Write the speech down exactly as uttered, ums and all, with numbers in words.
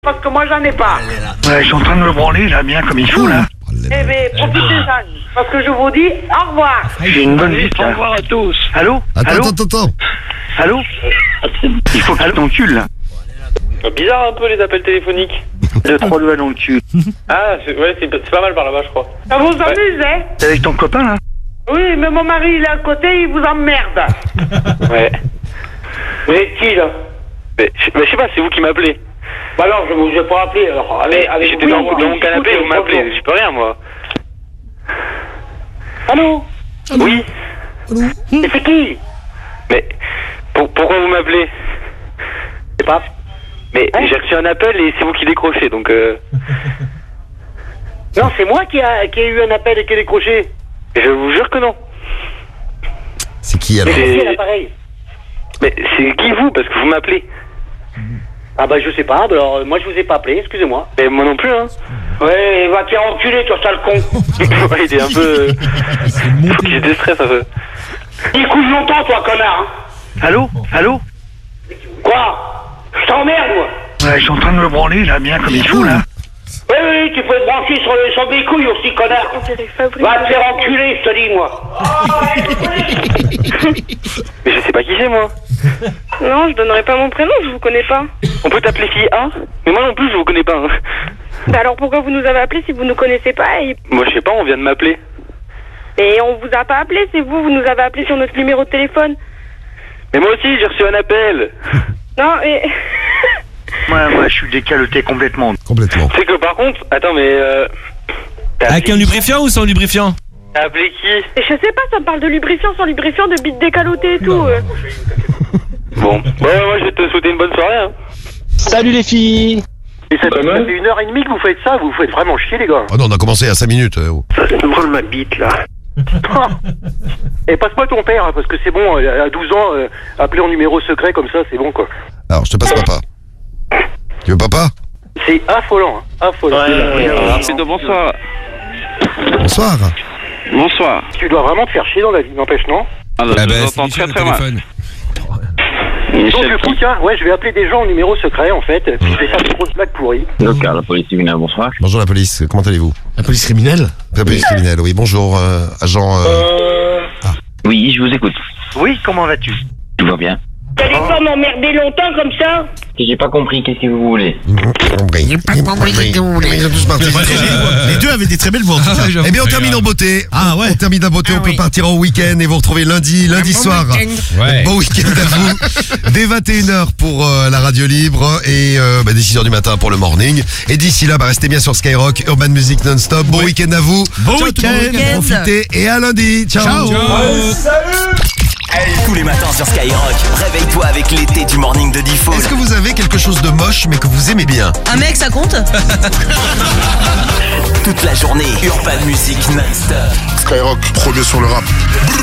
Parce que moi j'en ai pas. Ouais, je suis en train de me branler là, bien comme il faut là. Eh bien, profitez-en. Parce que je vous dis au revoir. J'ai une bonne vie. Au revoir à tous. Allô Attends, Allô attends, attends. Allô Il faut que ton cul là. Bizarre un peu les appels téléphoniques. Deux, trois doigts dans le cul. Ah, c'est, ouais, c'est, c'est pas mal par là-bas, je crois. Ça vous amuse, hein? T'es avec ton copain là? Oui, mais mon mari il est à côté, il vous emmerde. Ouais. Mais qui, là? Mais je mais je sais pas, c'est vous qui m'appelez. Bah alors, je vous ai pas appelé, alors. Allez, allez, J'étais dans, dans mon canapé, vous m'appelez. Je peux rien, moi. Allô? Oui. Et c'est qui? Mais pour, pourquoi vous m'appelez? Je sais pas. Mais Hein? j'ai reçu un appel et c'est vous qui décrochez, donc euh... Non, c'est moi qui a, qui a eu un appel et qui a décroché. Je vous jure que non. C'est qui alors? Mais- C'est l'appareil. Mais c'est qui vous? Parce que vous m'appelez. Ah bah je sais pas, bah alors moi je vous ai pas appelé, excusez-moi. Mais moi non plus, hein. Ouais, va te faire enculer, toi, sale con. Ouais, il est un peu... Faut qu'il se déstresse un peu. Il couille longtemps, toi, connard. Hein. Allô Allô Quoi? Je t'emmerde, moi. Ouais, je suis en train de me branler là, bien comme il faut là. Oui, oui, tu peux te brancher sur, le, sur des couilles aussi, connard. Va te faire enculer, je te dis, moi. Mais je sais pas qui c'est, moi. Non, je donnerai pas mon prénom, je vous connais pas. On peut t'appeler fille A? Mais moi non plus, je vous connais pas. Hein. Bah alors pourquoi vous nous avez appelé si vous nous connaissez pas et... Moi, je sais pas, on vient de m'appeler. et on vous a pas appelé, c'est vous, vous nous avez appelé sur notre numéro de téléphone. Mais moi aussi, j'ai reçu un appel. Non, mais... Ouais, moi je suis décaloté complètement. Complètement. C'est que par contre, attends, mais euh... t'as Avec un lubrifiant ou sans lubrifiant? t'as appelé qui? Et je sais pas, ça me parle de lubrifiant, sans lubrifiant, de bite décalotée et tout. euh. Bon, ouais, moi je vais te souhaiter une bonne soirée. Hein. Salut les filles. Et ça, ça fait une heure et demie que vous faites ça, vous faites vraiment chier les gars. Oh non, on a commencé à cinq minutes. euh, oh. Ça me brûle ma bite là. Et passe-moi ton père, hein, parce que c'est bon, à douze ans, euh, appeler en numéro secret comme ça, c'est bon quoi. Alors, je te passe papa. Tu veux papa? C'est affolant, hein, affolant. C'est de bonsoir. Bonsoir. Bonsoir. Tu dois vraiment te faire chier dans la vie, n'empêche, non? Alors, Ah je bah, vous c'est entends Michel très au très mal. téléphone. Donc Michel le coup, tiens, ouais, je vais appeler des gens en numéro secret en fait, puis je vais faire des grosses blagues pourries. Local, la police civile, bonsoir. Bonjour la police, comment allez-vous? La police criminelle? La police criminelle, oui. Bonjour, euh, agent... Euh... Oui, je vous écoute. Oui, comment vas-tu? Tout va bien. T'allais pas m'emmerder longtemps comme ça? J'ai pas compris, qu'est-ce que vous voulez? J'ai pas compris ce que vous voulez. Ils sont tous partis. Les deux avaient des très belles voix. en tout cas. Eh bien, on termine en beauté. Ah ouais. On termine en beauté, on peut partir en week-end et vous retrouver lundi, lundi soir. Ouais. Bon week-end à vous. Dès vingt et une heures pour euh, la radio libre et euh, bah, dès six heures du matin pour le morning. Et d'ici là, bah, restez bien sur Skyrock, Urban Music non-stop. Bon week-end à vous. Bon Ciao, week-end. tout le monde. Profitez et à lundi. Ciao. Tous les matins sur Skyrock, réveille-toi avec l'été du morning de Diffoul. Est-ce que vous avez quelque chose de moche mais que vous aimez bien? Un mec, ça compte? Toute la journée, Urban Music non-stop. Skyrock, premier sur le rap.